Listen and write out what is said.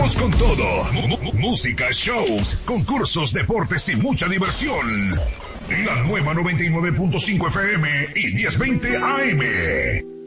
Vamos con todo. Música, shows, concursos, deportes y mucha diversión. La nueva 99.5 FM y 1020 AM.